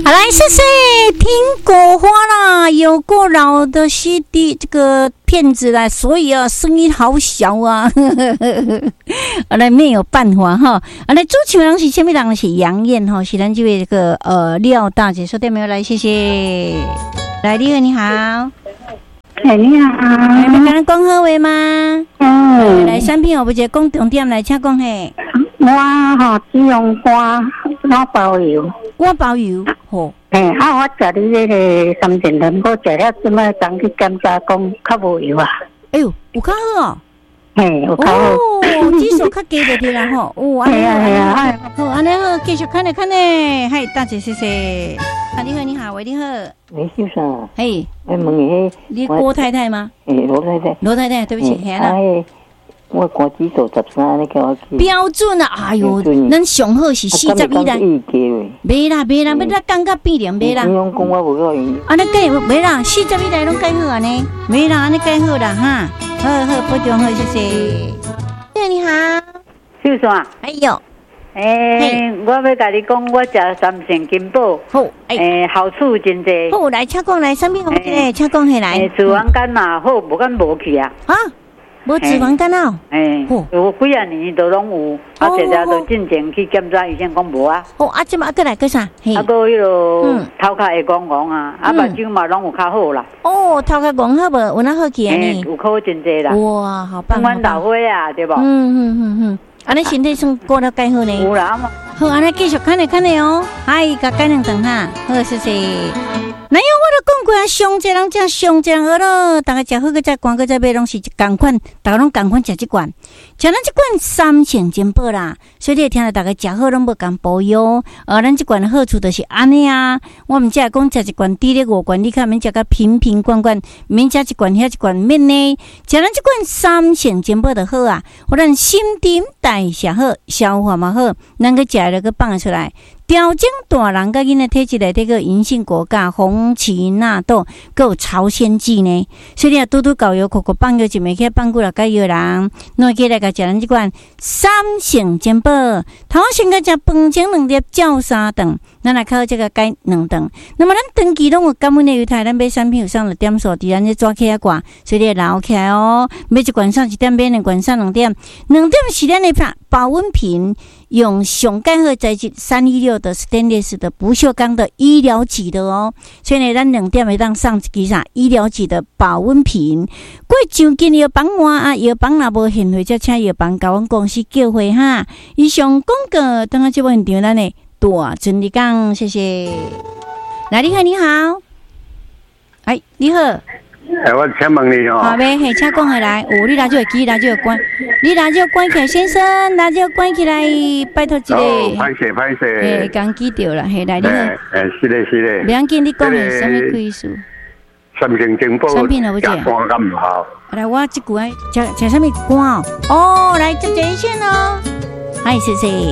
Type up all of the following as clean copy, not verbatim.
好，来谢谢听果花啦，有过老的 CD 这个片子啦，所以啊声音好小啊，来没有办法哈。来主持人是什么人？是杨燕哈，是咱这位这个廖大姐说对没有？来谢谢，来丽儿你好。 你好， 你跟咱讲好话吗？来产品我不是讲重点来，请讲嘿。 我只用花，我包邮。 我包邮，吼。 我食你这个三层人，我食了这么刚去检查，讲较无油啊。 哎呦，有较好哦。 有较好。 指数较低就对啦吼。 系啊， 好，安尼好，继续看咧看咧，嗨，大姐谢谢。你好，你好，喂，你好。 你叫啥？ 嘿， 我问你， 你郭太太吗？ 罗太太。 罗太太，对不起，嘿啦。 我肝指数13，你叫我去。 标准啊！哎呦，咱上好是41啦。没啦，要咱感觉变凉没啦。 你讲我无够用。 安尼改没啦，41来拢改好安尼，没啦，安尼改好啦哈。好，保重好，谢谢。你好， 秀山。 哎呦， 我要甲你讲，我食三成金宝。好，好处真济。 好，来，请讲来，什么好个？请讲起来。 脂肪肝嘛好，无敢无去啊。 啊？无脂肪肝哦， 有几啊年都拢有，常常都进前去检查，医生讲无啊。 即马过来个啥？ 个迄落头壳会戆戆啊，目睭嘛拢有较好啦。 头壳戆好无？有哪好去啊？ 有好真济啦。 哇，好棒！ 阮老伙啊，对无？ 安尼身体算过了改好呢。 有啦嘛。 好，安尼继续看咧哦。嗨，甲改两顿哈。好，谢谢。哪有我都讲过啊，上济人食上济人好咯，大家食好个再管个再买拢是共款，大家拢共款食这罐，食咱这罐三成金宝啦，所以你听到大家食好拢无共保佑。咱这罐的好处就是安尼啊，我们只讲食一罐低咧5罐，你看免食个瓶瓶罐罐，免食一罐遐一罐免呢，食咱这罐三成金宝就好啊，互咱新陈代谢好，消化嘛好，咱个食了个放出来。调整大人甲囡仔体质内底个银杏果苷、红荠纳豆，佮有朝鲜剂呢。所以你啊，拄搞油、口放药一枚起放久了，甲药人，弄起来甲食咱这款三成金宝。头先甲食饭前2粒，照3顿，咱来靠这个改2顿。那么咱长期拢有感染的犹太，咱买产品有上了点数，伫咱这抓起来挂，所以你留起来哦。买一罐上1点，买2罐上2点，2点是咱的保温瓶。用上盖好材质316的 stainless 的不锈钢的医疗级的哦，所以呢，咱2点会当上一支医疗级的保温瓶。过上近药房换啊，药房若无现货，则请药房甲阮公司叫回哈。以上广告，等下这部现场咱的大尊你讲，谢谢。来，你好，你好，哎，你好。 我请问你哦。 好呗，嘿，请讲下来。你拿这个机，拿这个关，你拿这个关起来，先生，拿这个关起来，拜托一个。 歹势。 嘿，刚记掉了，嘿，来你好。 是的。 不要紧，你讲的什么意思？ 三成金宝。 产品了不？ 肝敢唔好？ 来，我这句爱吃什么肝哦？来，接一线哦。嗨，谢谢。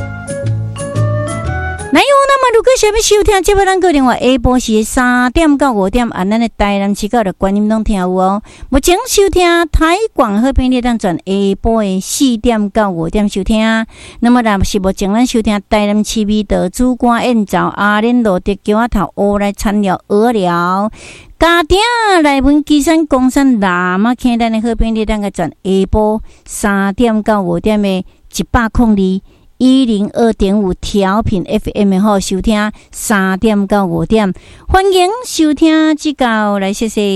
那么如果想要收听节目，咱个电话下晡是3点到5点，按咱的台南市角的观音拢听有哦。目前收听台广好频率当转下晡的4点到5点收听。那么若是目前咱收听台南市美的主管演奏阿莲路的桥头乌来参聊鹅寮。家庭来文基山公山南马坑咱的好频率当个转下晡3点到5点的102.5调频 FM 好收听3点到5点，欢迎收听指教来谢谢。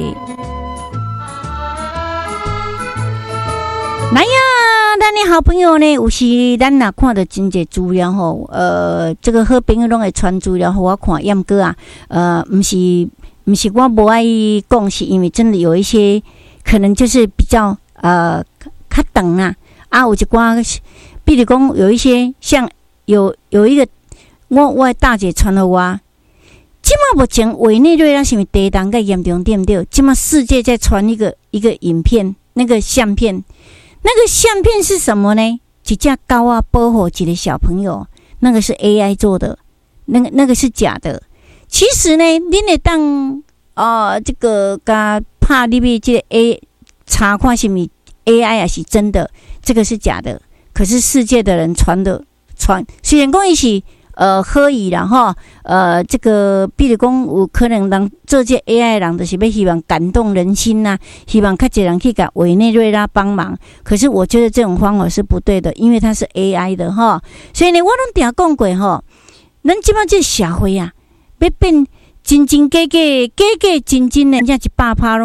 来呀，咱的好朋友呢，有时咱若看到真侪资料吼，这个好朋友拢会传资料互我看，要毋过啊，毋是我无爱讲，是因为真的有一些可能就是比较较长啊，有一寡。比如讲，有一些像有一个我大姐传了我，即马目前委内瑞拉是咪地震个严重对不对？即马世界在传一个影片，那个相片是什么呢？一只狗啊保护一个小朋友，那个是 AI 做的，那个是假的。其实呢，恁会当这个甲拍里面这个查看是咪 AI 也是真的，这个是假的。可是世界的人传，虽然讲伊是可以啦吼，这个比如讲有可能人做这 AI 人就是要希望感动人心呐，希望较侪人去给委内瑞拉帮忙。可是我觉得这种方法是不对的，因为它是 AI 的吼，所以呢，我拢定讲过吼，咱即摆这社会啊，要变真真假假，假假真真的，人家100%。